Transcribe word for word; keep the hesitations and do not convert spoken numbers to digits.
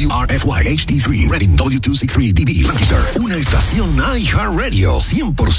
W R F Y H D tres, Reading W dos sesenta y tres D B, Lancaster. Una estación iHeartRadio, cien por ciento